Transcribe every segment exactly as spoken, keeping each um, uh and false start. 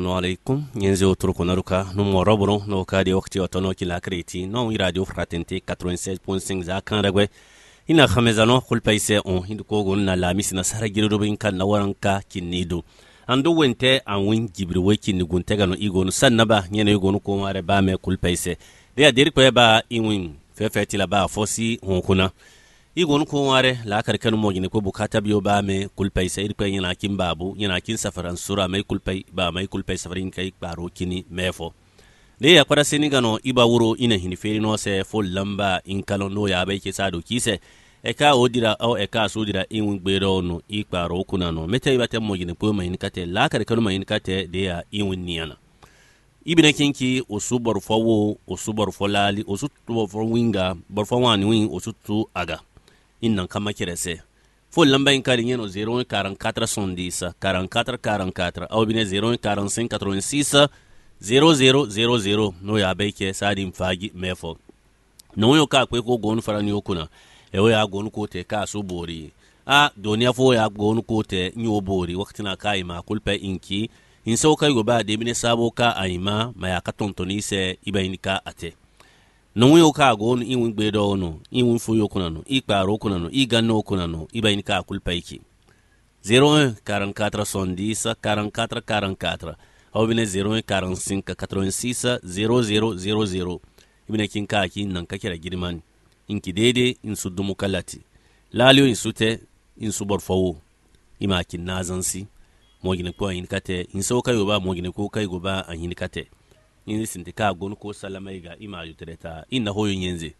assalamu alaikum yenze otruko naruka no morobro no kadi wakti otono kila kreti no radio fraternité quatre-vingt-seize point cinq za kan ragwe ina khamezano kulpaise on hindu ko gon na la misina sara girodo bin kan na waranka kinido ando wente an win gibri weki ni gunte gano igonu sannaba nyene igonu ko mare ba me kulpaise de adir ko ba inwin fefeti la ba fosi honkuna igonu ko mare la karkan mo gine ko bukata biyo ba me kulpaise ir ko yana kin babu yana kin safaran sura mai kulpai ba mai kulpai safarin kai baro kini mefo de ya kwara senigano iba wuro ina hiniferi no se fo lamba in kalon no ya bai ke sado kise e ka odira o e ka so dira in gbero no ikparo kuna no mete ibate mo gine po mai nikate la karkan mai nikate de ya in niana ibine kinki osubar fawo osubar folali osutu for winga bar fawani win osutu aga innan kama kirese fo lamba in kalin yeno zéro un quarante-quatre soixante-dix quarante-quatre quarante-quatre au bine zéro un quarante-cinq quatre-vingt-six zéro zéro zéro zéro no ya beke sadin fagi mefo no yo ka kwe ko gonu farani okuna e wo ya gonu ko te ka so bori a doniya fo ya gonu ko te nyo bori waktina kai ma kulpa inki in so kai go ba de bine sabo ka aima ma ya ka tontoni se ibainika ate no yo ka gonu in gbedo no in fo yo kuna no ikparo kuna no igano kuna no ibainika kulpa iki zéro un quarante-quatre soixante-dix quarante-quatre quarante-quatre au bine zéro un quarante-cinq quatre-vingt-six zéro zéro zéro zéro ibine kinka ki nan ka kira girman inki dede in su dumu kalati lalio in sute in su borfawo ima kin nazansi mogine ko in kate in so kayo ba mogine ko kai go ba an hin kate in sintika gon ko salamai ga ima yutreta inna hoyo yenze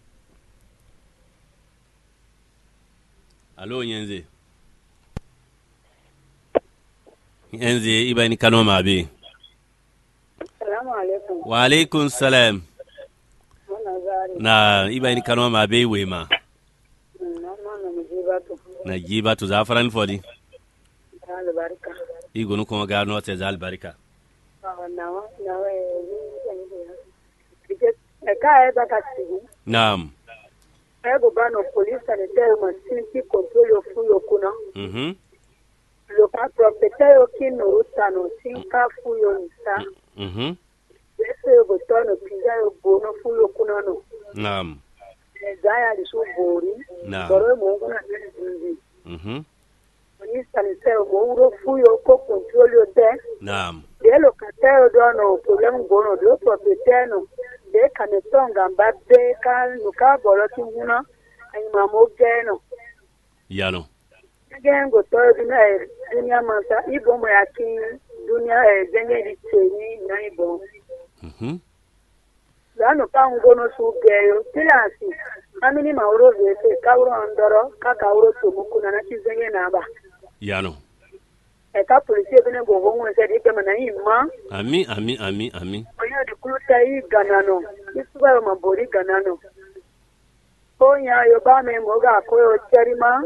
alo yenze yenze ibani kano mabe assalamu alaikum wa alaikum salam na ibani kano mabe wema na jibatu zafaran fodi albarka igonu ko ga no te zal barika nawa nawa ka eba kasibu naam ego bano police sanitaire masinti control yo fuyo kuna mhm lo ka propriétaire okino utano sinka fuyo nsa mhm ese go tono pinga yo bono fuyo kuna no naam ezaya lisu bori naam boro mo ngona nzi mhm police sanitaire go uro fuyo ko control yo de naam de locataire dono problème gono de propriétaire no de kanetonga mbabbe ka nuka boro tinguna ayima mo geno yano gengo to dunia dunia masa ibo mo yakin dunia e zenye diteni na ibo mhm lano pa ngono su geyo tilansi amini mauro vese kauro andoro ka kauro to mukuna na chizenye na ba yano e ka police bene go go mo se dike mana imma ami ami ami ami oya de kuluta yi ganano isuba ma bori ganano oya yo ba me mo ga ko yo cherima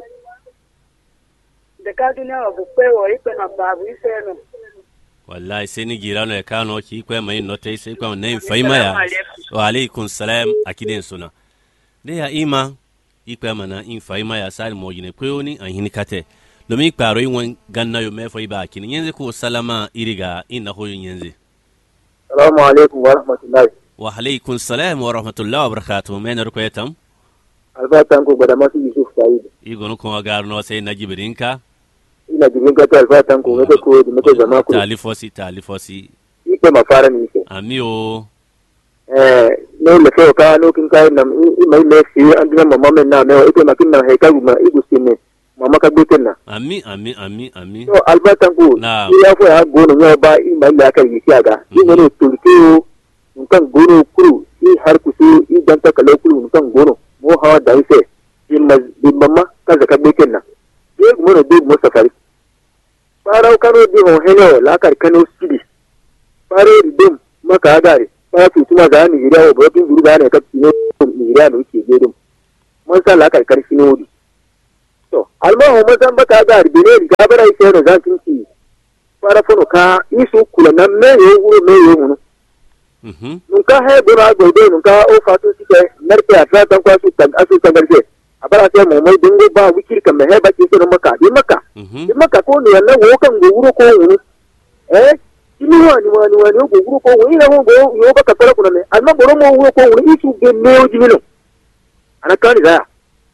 de ka dunia obu pe wo ipe na babu iseno wallahi sai ni girano ya kano ki kwa mai notai sai kwa nan faima ya wa alaikum salam akidin suna de ya ima ikwa mana in faima ya sal mo gine ko ni an hin kate domin kparo yin ganna yo me fai ba kin yanzu ko salama iriga inna hoyin yanzu assalamu alaikum wa rahmatullahi wa alaikum salam wa rahmatullahi wa barakatuh men rukoyatam albatan ko bada masu yusuf said igonu ko garno sai najibirinka ina jibin ka albatan ko da ko da muke zama ku talifosi talifosi ike mafara ni ke amiyo eh no le ko ka no kin kai nam i mai me fi an dina mama men na me ite makin na he ka ma igusine mama ka guten na ami ami ami ami so albatan ko ya fo ya gono ne ba i mai la ka yi ga i ne tulke nkan gono kuru i har ku su i dan ta kala kuru nkan gono mo hawa da ise in ma bin mama ka zaka guten na ye mo no bi mo safari para kano di ho hello la kar kano sidi pare dum maka gare ba su tuma ga ni ira o botin duru ga ne ka tino ni ira no ke gedum mun sa la kar kar sino di to alma ho mun san baka gare bine ga bara ise no zan tinki para fono ka isu kula na me yo wuro me yo mun mhm nunka he dora go de nunka o fatu sike narke atra tan kwa su tan asu tan garje abara sai mu mai dingo ba wikir kan me he ba ke so maka di maka di maka ko ne na wo kan go wuro ko wuro eh wani wani wani go guru ko wani na go yo ba ka tara kuna ne amma boro mo wo ko wani isu be ne jimino ana kani da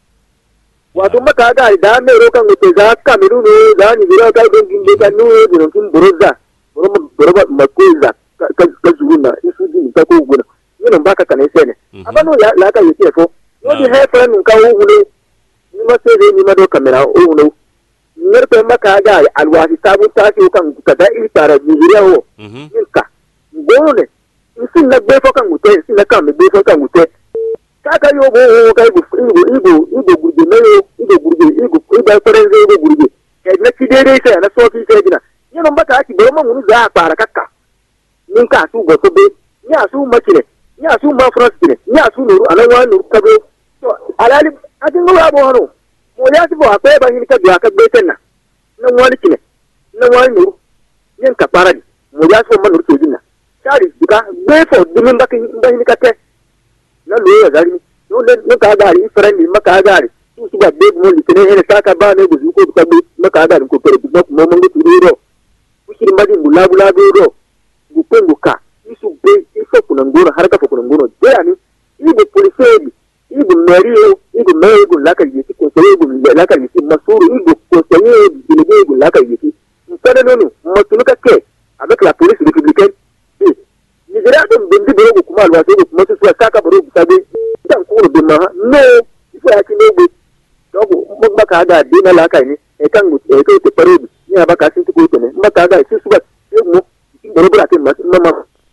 wato maka ga da me ro kan te za ka miru ne za ni biro ka don ginde ka nu biro kin boroza boro boro ba makuza ka ka zuruna isu din ka ko guna yin ba ka kana sai ne amma no la ka yake fo yo di he fa nun ka wo wule ni ma sai ni ma do kamera o wono nirpe maka ga alwasi tabu tashi kan ka da iri tare Nigeria ho inka gone isin na gbe fo kan mute isin na kan me gbe fo kan mute kaka yo go ka igo igo igo igo gurje me igo gurje igo igo forenze igo gurje e na ti dede sai na so ki sai gina yino maka ki bo mo munu za para kaka ninka su go so be ni asu makire ni asu ma france kire ni asu nuru alan wa nuru kago to alali adin go abo hono mo ya ti bo ape ba ni ka do aka gbe tenna na wani kine na wani nuru yin ka para ni mo ya so ma nuru to gina sari duka gbe fo dimin ba ki ba ni ka te na lo ya gari no ne ka gari friendly maka gari su su ba be mo litene hele saka ba ne guzu ko ka be maka gari ko pere mo mo mo ngi ro ku shi madi bula bula ro ku pengu ka isu be iso kuna ngoro haraka fo kuna ngoro de ani ibe police ibe mario ibe mayo la ka yiti ko so ibe la ka yiti masuru ibe ko so ibe ibe la ka yiti ntana no mo tunuka ke avec la police républicaine Nigeria don bindi boro kuma alwaso ko kuma su saka boro sabe dan ko do ma no ifa ya kine go to mo baka ga dina la kai ni e kan go e ko te paro ni abaka sin ko to ne baka ga su su ba e mo boro bra te ma ma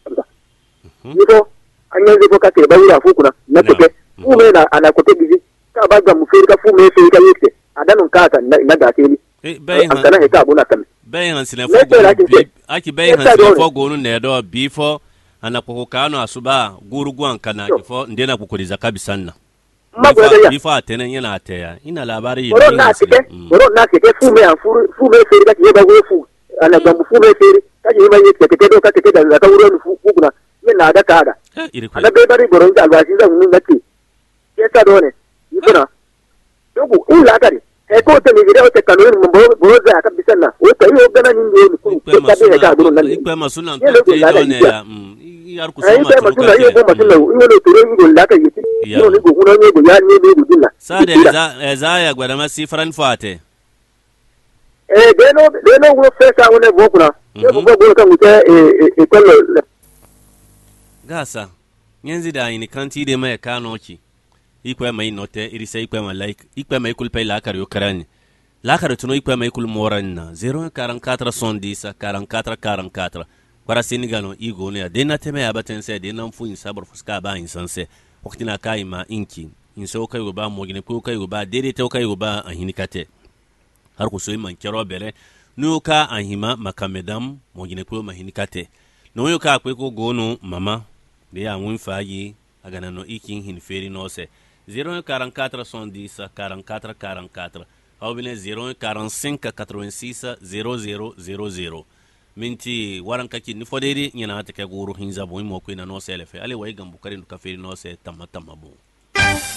ni ko anya ze ko ka te ba ira fu kuna na teke fu me na ana ko te bizi ka ba ga mu fe ka fu me fe ka yete adanun ka ta na da te ni e bayin han kana he ka bona kam bayin han silen fo aki bayin han silen fo go no ne do before ana kokokano asuba gurugwan kana kifo ndena kukuliza kabisa nna bifo atene yana ateya ina labari boro na tike boro na tike fume afuru fume feri kati yeba gofu ana gambu fume feri kati yeba yeke tike do kati tike da ka wuro fu kuna mina da kada ana be bari boro nda alwashi za mun ngati yesa done yibona dogu ila kari e ko te ni video te kanuni mbo boro za kabisa na o te yo gana ni ndio ku te ka ka boro na ikwe masuna te done ya yar ku sama to masuna yo bo masuna yo no to ro la ka yiti yo ni go kuno ni go ya ni ni go dinna sade za za ya gwada masi fran fate eh de no de no wo fe ka wona bo kuna yo bo bo kan mute e e kollo gasa nyenzi da ini kanti de mai kanoki ikwe mai note irisa ikwe mai like ikwe mai kulpe la kar yo karani la kar tuno ikwe mai kul moranna zero quarante-quatre soixante-dix quarante-quatre quarante-quatre para Senegalo igo ne dena teme abatense dena mfu insabar fuska ba insanse waktina kai ma inki inso kai go ba mogine ko kai go ba dede te kai go ba ahinikate har ku soyi man kero bere no ka ahima makamedam mogine ko mahinikate no yo ka kwe ko gono mama de ya mun fayi agana no ikin hin feri no se zero quarante-quatre soixante-dix quarante-quatre quarante-quatre hawbine zero quarante-cinq quatre-vingt-six zero zero zero zero minti waran kaki ni foderi nyana ta kai guru hinza bo mo ko ina no selefe ale way gambu kare no kaferi no se tamma tamma bo